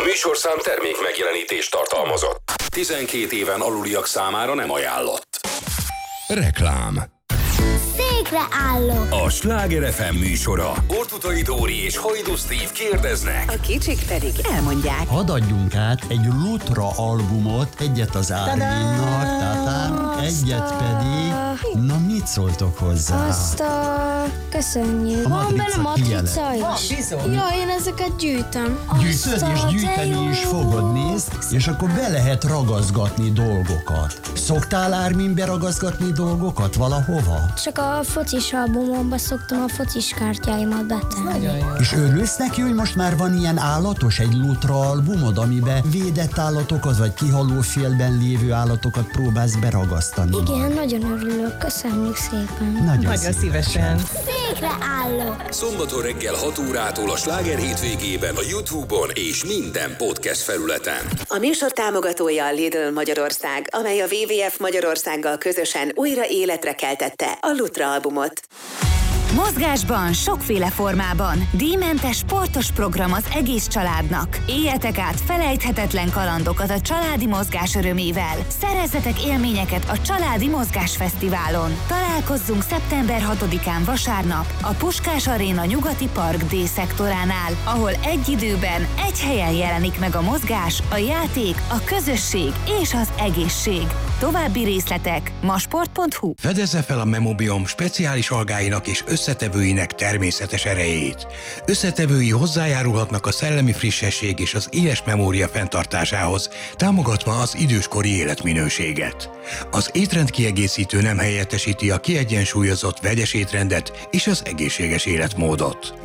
műsorszám termék megjelenítést tartalmazott. 12 éven aluliak számára nem ajánlott. Reklám. Székre állok. A Sláger FM műsora. Ortutai Dóri és Hajdú Steve kérdeznek. A kicsik pedig elmondják. Hadd adjunk át egy Lutra albumot, egyet az Árminnak, tátám, egyet pedig... Na, mit szóltok hozzá? Köszönjük. Van benne matrica is. Ja, én ezeket gyűjtöm. Gyűjtöd és gyűjteni is fogod, nézd, és akkor be lehet ragaszgatni dolgokat. Szoktál, Ármin, beragaszgatni dolgokat valahova? Csak a focis albumomba szoktam a focis kártyáimat betenni. És örülsz neki, hogy most már van ilyen állatos, egy Lutra albumod, amiben védett állatokat, vagy kihalófélben lévő állatokat próbálsz beragasztani? Igen, nagyon örülök. Köszönjük szépen. Nagyon szívesen. Székre állok. Szombaton reggel 6 órától a Sláger hétvégében a YouTube-on és minden podcast felületen. A műsor támogatója a Lidl Magyarország, amely a WWF Magyarországgal közösen újra életre keltette a Lutra albumot. Mozgásban, sokféle formában. Díjmentes sportos program az egész családnak. Éljetek át felejthetetlen kalandokat a családi mozgás örömével. Szerezzetek élményeket a Családi Mozgás Fesztiválon. Találkozzunk szeptember 6-án vasárnap a Puskás Aréna nyugati park D-szektoránál, ahol egy időben, egy helyen jelenik meg a mozgás, a játék, a közösség és az egészség. További részletek masport.hu. Fedezze fel a Memobiom speciális algáinak és összetevőinek természetes erejét. Összetevői hozzájárulhatnak a szellemi frissesség és az éles memória fenntartásához, támogatva az időskori életminőséget. Az étrendkiegészítő nem helyettesíti a kiegyensúlyozott vegyes étrendet és az egészséges életmódot.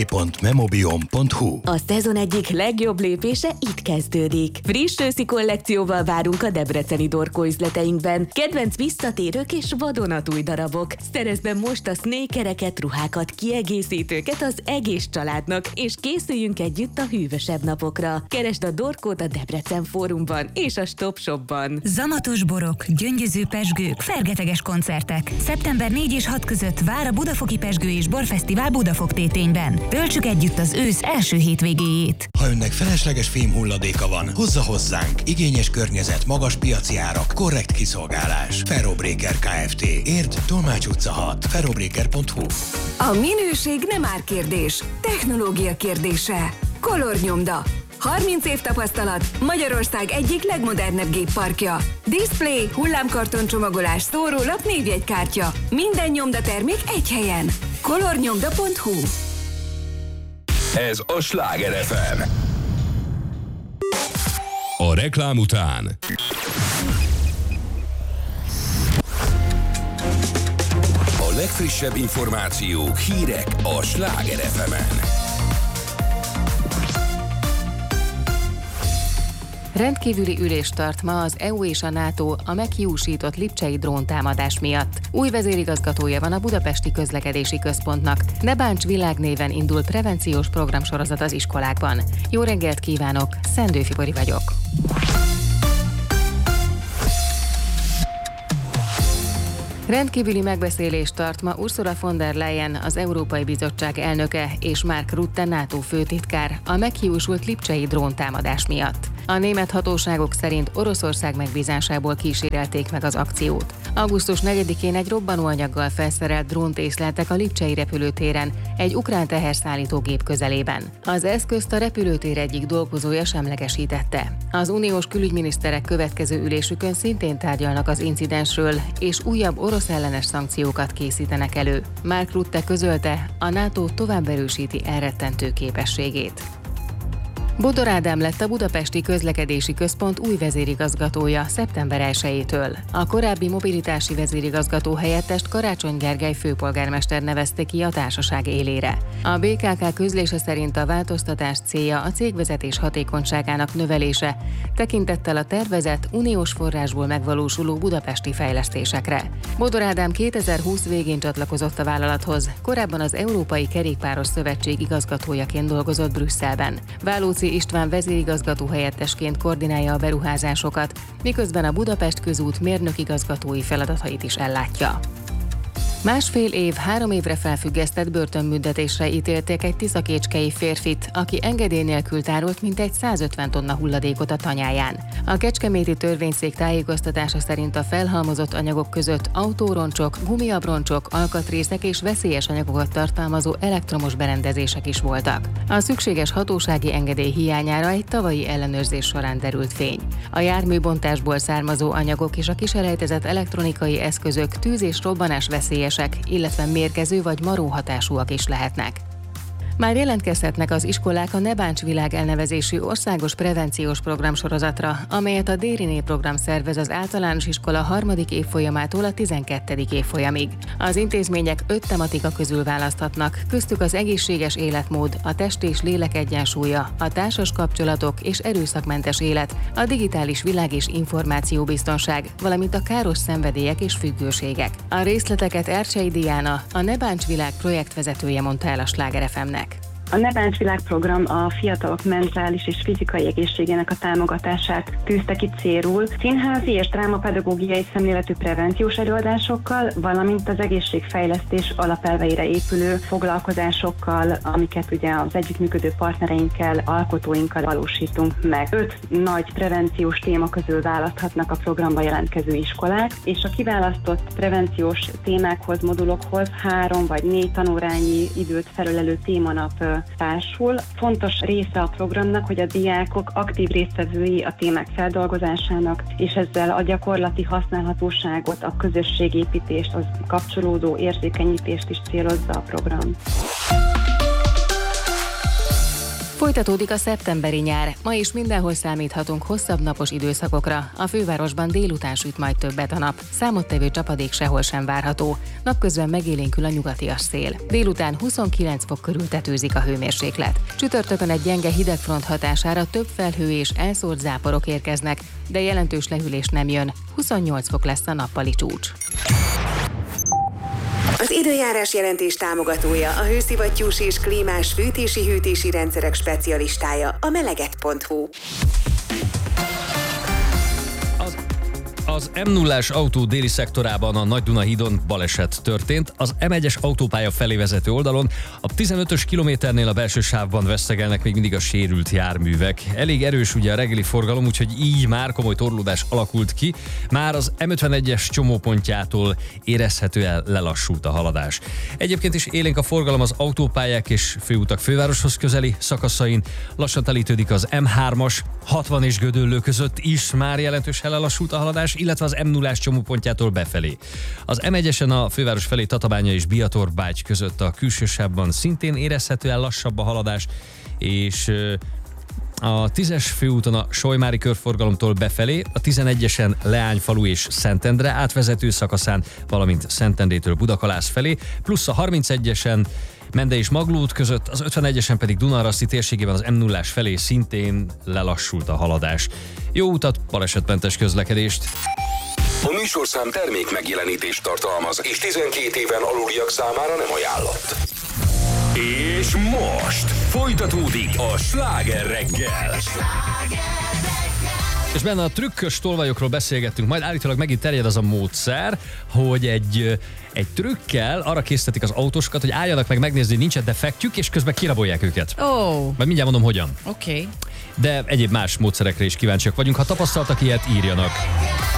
www.memobiom.hu. A szezon egyik legjobb lépése itt kezdődik. Friss őszi kollekcióval várunk a debreceni Dorkó üzleteinkben. Kedvenc visszatérők és vadonatúj darabok. Szerezd be most a snékereket, ruhákat, kiegészítőket az egész családnak, és készüljünk együtt a hűvösebb napokra. Keresd a Dorkót a Debrecen Fórumban és a Stop Shopban. Zamatos borok, gyöngyöző pezsgők, fergeteges koncertek. Szeptember 4 és 6 között vár a Budafoki Pezsgő és Borfesztivál Budafok-Tétényben. Töltsük együtt az ősz első hétvégéjét. Ha önnek felesleges fémhulladéka van, hozza hozzánk. Igényes környezet, magas piaci árak, korrekt kiszolgálás. Ferrobreaker Kft. Érd, Tolmács utca 6. ferrobreaker.hu. A minőség nem árkérdés, technológia kérdése. Kolornyomda. 30 év tapasztalat, Magyarország egyik legmodernebb gépparkja. Display, hullámkarton csomagolás, szórólap, névjegykártya. Minden nyomdatermék egy helyen. kolornyomda.hu. Ez a Sláger FM. A reklám után a legfrissebb információk, hírek a Sláger FM-en. Rendkívüli ülést tart ma az EU és a NATO a meghiúsított lipcsei dróntámadás miatt. Új vezérigazgatója van a Budapesti Közlekedési Központnak. Ne bánts világnéven indul prevenciós programsorozat az iskolákban. Jó reggelt kívánok, Szendő Fibori vagyok. Rendkívüli megbeszélést tart ma Ursula von der Leyen, az Európai Bizottság elnöke, és Mark Rutte NATO főtitkár a meghiúsult lipcsei dróntámadás miatt. A német hatóságok szerint Oroszország megbízásából kísérelték meg az akciót. Augusztus 4-én egy robbanóanyaggal felszerelt drónt észleltek a lipcsei repülőtéren, egy ukrán teherszállítógép közelében. Az eszközt a repülőtér egyik dolgozója semlegesítette. Az uniós külügyminiszterek következő ülésükön szintén tárgyalnak az incidensről, és újabb orosz ellenes szankciókat készítenek elő. Mark Rutte közölte, a NATO tovább erősíti elrettentő képességét. Bodor Ádám lett a Budapesti Közlekedési Központ új vezérigazgatója szeptember 1-től. A korábbi mobilitási vezérigazgató helyettest Karácsony Gergely főpolgármester nevezte ki a társaság élére. A BKK közlése szerint a változtatás célja a cégvezetés hatékonyságának növelése, tekintettel a tervezett uniós forrásból megvalósuló budapesti fejlesztésekre. Bodor Ádám 2020 végén csatlakozott a vállalathoz, korábban az Európai Kerékpáros Szövetség igazgatójaként dolgozott Brüsszelben. Válóci István vezérigazgató helyettesként koordinálja a beruházásokat, miközben a Budapest Közút mérnökigazgatói feladatait is ellátja. Másfél év, 3 évre felfüggesztett börtönbüntetésre ítélték egy tiszakécskei férfit, aki engedély nélkül tárolt mintegy 150 tonna hulladékot a tanyáján. A kecskeméti törvényszék tájékoztatása szerint a felhalmozott anyagok között autóroncsok, gumiabroncsok, alkatrészek és veszélyes anyagokat tartalmazó elektromos berendezések is voltak. A szükséges hatósági engedély hiányára egy tavalyi ellenőrzés során derült fény. A járműbontásból származó anyagok és a kiselejtezett elektronikai eszközök tűz- és robbanás veszélyesek, illetve mérgező vagy maró hatásúak is lehetnek. Már jelentkezhetnek az iskolák a Ne Bánts Világ elnevezésű országos prevenciós programsorozatra, amelyet a Dériné program szervez az általános iskola 3. évfolyamától a 12. évfolyamig. Az intézmények 5 tematika közül választhatnak, köztük az egészséges életmód, a test és lélek egyensúlya, a társas kapcsolatok és erőszakmentes élet, a digitális világ és információbiztonság, valamint a káros szenvedélyek és függőségek. A részleteket Ercsei Diana, a Ne Bánts Világ projektvezetője mondta el a Sláger FM-nek. A Ne Bánts Világ program a fiatalok mentális és fizikai egészségének a támogatását tűzte ki célul, színházi és drámapedagógiai szemléletű prevenciós előadásokkal, valamint az egészségfejlesztés alapelveire épülő foglalkozásokkal, amiket ugye az együttműködő partnereinkkel, alkotóinkkal valósítunk meg. 5 nagy prevenciós téma közül választhatnak a programba jelentkező iskolák, és a kiválasztott prevenciós témákhoz, modulokhoz 3 vagy 4 tanórányi időt felölelő témanap társul. Fontos része a programnak, hogy a diákok aktív résztvevői a témák feldolgozásának, és ezzel a gyakorlati használhatóságot, a közösségépítést, az kapcsolódó érzékenyítést is célozza a program. Folytatódik a szeptemberi nyár. Ma is mindenhol számíthatunk hosszabb napos időszakokra. A fővárosban délután süt majd többet a nap. Számottevő csapadék sehol sem várható. Napközben megélénkül a nyugatias szél. Délután 29 fok körül tetőzik a hőmérséklet. Csütörtökön egy gyenge hidegfront hatására több felhő és elszórt záporok érkeznek, de jelentős lehűlés nem jön. 28 fok lesz a nappali csúcs. Az időjárás jelentés támogatója, a hőszivattyús és klímás fűtési-hűtési rendszerek specialistája, a meleget.hu. Az M0-ás autó déli szektorában a Nagy-Duna hídon baleset történt. Az M1-es autópálya felé vezető oldalon a 15-ös kilométernél a belső sávban vesztegelnek még mindig a sérült járművek. Elég erős ugye a reggeli forgalom, úgyhogy így már komoly torlódás alakult ki. Már az M51-es csomópontjától érezhetően lelassult a haladás. Egyébként is élénk a forgalom az autópályák és főutak fővároshoz közeli szakaszain. Lassan telítődik az M3-as, 60 és Gödöllő között is már jelentősen lelassult a haladás, illetve az M0-ás csomópontjától befelé. Az M1-esen a főváros felé Tatabánya és Biatorbágy között a külső sávban szintén érezhetően lassabb a haladás, és a 10-es főúton a Solymári körforgalomtól befelé, a 11-esen Leányfalu és Szentendre átvezető szakaszán, valamint Szentendrétől Budakalász felé, plusz a 31-esen Mende és Magló út között, az 51-esen pedig Dunaharaszti térségében az M0-ás felé szintén lelassult a haladás. Jó utat, balesetmentes közlekedést! A műsorszám termék megjelenítést tartalmaz, és 12 éven aluliak számára nem ajánlott. És most folytatódik a Sláger reggel. És benne a trükkös tolvajokról beszélgettünk, majd állítólag megint terjed az a módszer, hogy egy trükkel arra késztetik az autósokat, hogy álljanak meg megnézni, hogy nincs defektjük, és közben kirabolják őket. Majd mindjárt mondom, hogyan. Oké. De egyéb más módszerekre is kíváncsiak vagyunk. Ha tapasztaltak ilyet, írjanak.